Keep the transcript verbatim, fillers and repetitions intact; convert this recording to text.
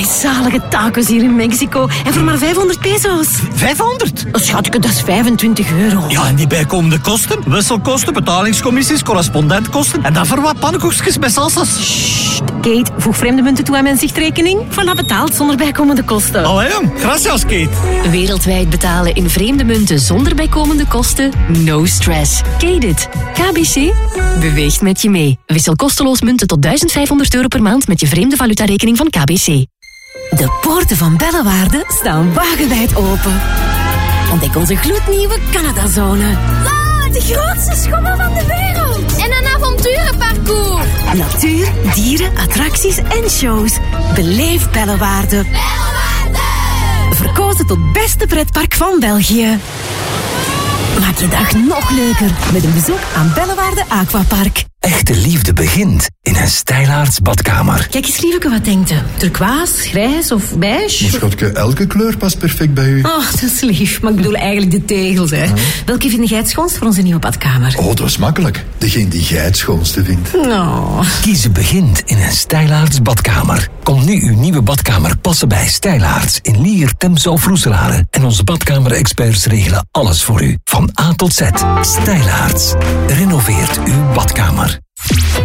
zalige tacos hier in Mexico. En voor maar vijfhonderd peso's. vijfhonderd? Schatje, dat is vijfentwintig euro. Ja, en die bijkomende kosten? Wisselkosten, betalingscommissies, correspondentkosten. En dan voor wat pannenkoekjes met salsa's. Sst, Kate, voeg vreemde munten toe aan mijn zichtrekening. Voilà, betaald zonder bijkomende kosten. Allee, jong. Gracias, Kate. Wereldwijd betalen in vreemde munten zonder bijkomende kosten? No stress. Kate it. K B C beweegt met je mee. Wissel kosteloos munten tot duizend vijfhonderd euro per maand met je vreemde valutarekening van K B C. De poorten van Bellewaarde staan wagenwijd open. Ontdek onze gloednieuwe Canadazone. Wow, de grootste schommel van de wereld. En een avonturenparcours. Natuur, dieren, attracties en shows. Beleef Bellewaarde. Bellewaarde! Verkozen tot beste pretpark van België. Maak je dag nog leuker met een bezoek aan Bellewaarde Aquapark. Echte liefde begint in een Stijlaarts badkamer. Kijk eens, lieveke, wat denkt u? Turquoise, grijs of beige? Schatje, elke kleur past perfect bij u. Oh, dat is lief, maar ik bedoel eigenlijk de tegels, hè. Welke vind jij het schoonst voor onze nieuwe badkamer? Oh, dat is makkelijk. Degene die jij het schoonste vindt. Oh. Kiezen begint in een Stijlaarts badkamer. Kom nu uw nieuwe badkamer passen bij Stijlaarts in Lier, Temse of Roeselare. En onze badkamerexperts regelen alles voor u. Van A tot Z. Stijlaarts. Renoveert uw badkamer.